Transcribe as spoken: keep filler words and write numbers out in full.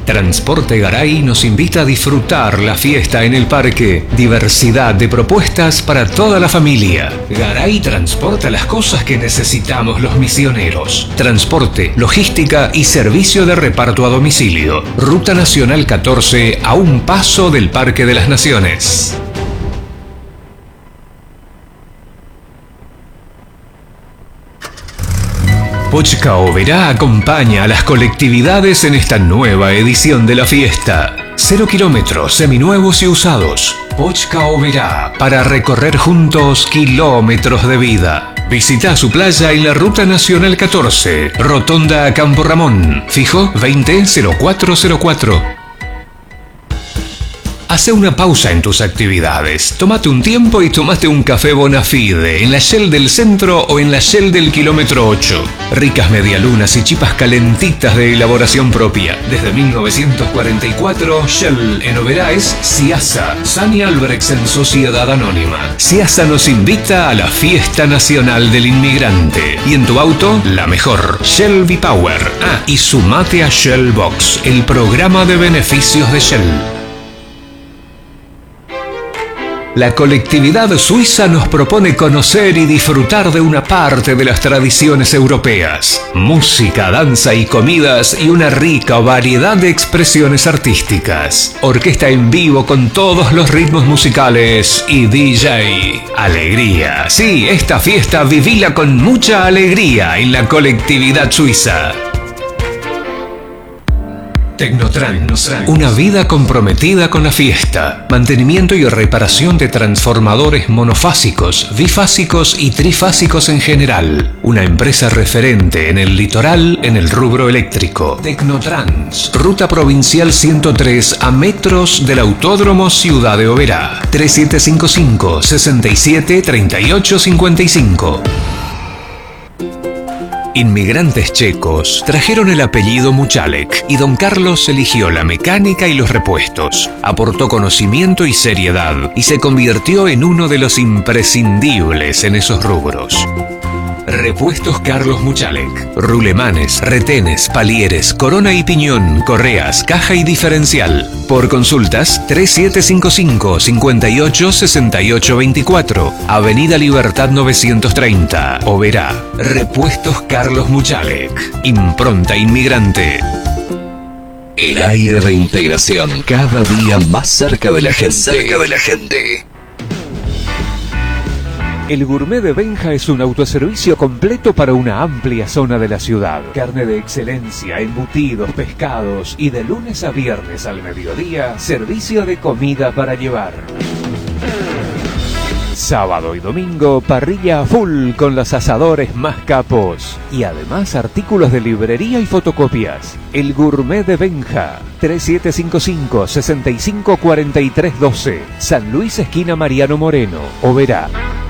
Transporte Garay nos invita a disfrutar la fiesta en el parque. Diversidad de propuestas para toda la familia. Garay transporta las cosas que necesitamos los misioneros. Transporte, logística y servicio de reparto a domicilio. Ruta Nacional catorce, a un paso del Parque de las Naciones. Pochka Oberá acompaña a las colectividades en esta nueva edición de la fiesta. Cero kilómetros seminuevos y usados. Pochka Oberá, para recorrer juntos kilómetros de vida. Visita su playa en la Ruta Nacional catorce, Rotonda Campo Ramón, fijo veinte cero cuatro cero cuatro. Hace una pausa en tus actividades. Tómate un tiempo y tomate un café Bonafide en la Shell del centro o en la Shell del kilómetro ocho. Ricas medialunas y chipas calentitas de elaboración propia. Desde mil novecientos cuarenta y cuatro, Shell en Oberá es Ciasa. Sani Albrechtsen Sociedad Anónima. Ciasa nos invita a la Fiesta Nacional del Inmigrante. Y en tu auto, la mejor. Shell V-Power. Ah, y sumate a Shell Box, el programa de beneficios de Shell. La colectividad suiza nos propone conocer y disfrutar de una parte de las tradiciones europeas. Música, danza y comidas y una rica variedad de expresiones artísticas. Orquesta en vivo con todos los ritmos musicales y D J. Alegría. Sí, esta fiesta vivila con mucha alegría en la colectividad suiza. Tecnotrans, una vida comprometida con la fiesta, mantenimiento y reparación de transformadores monofásicos, bifásicos y trifásicos en general. Una empresa referente en el litoral en el rubro eléctrico. Tecnotrans, Ruta Provincial ciento tres a metros del Autódromo Ciudad de Oberá. tres siete cinco cinco, seis siete, tres ocho cinco cinco. Inmigrantes checos trajeron el apellido Muchalek y don Carlos eligió la mecánica y los repuestos. Aportó conocimiento y seriedad y se convirtió en uno de los imprescindibles en esos rubros. Repuestos Carlos Muchalek. Rulemanes, retenes, palieres, corona y piñón, correas, caja y diferencial. Por consultas, tres siete cinco cinco, cinco ocho, seis ocho dos cuatro. Avenida Libertad novecientos treinta, Oberá. Repuestos Carlos Muchalek. Impronta inmigrante. El aire de integración, cada día más cerca de la gente. Cerca de la gente. El Gourmet de Benja es un autoservicio completo para una amplia zona de la ciudad. Carne de excelencia, embutidos, pescados y de lunes a viernes al mediodía, servicio de comida para llevar. Sábado y domingo, parrilla a full con los asadores más capos. Y además artículos de librería y fotocopias. El Gourmet de Benja. tres siete cinco cinco, seis cinco cuatro tres uno dos. San Luis, esquina Mariano Moreno, Oberá.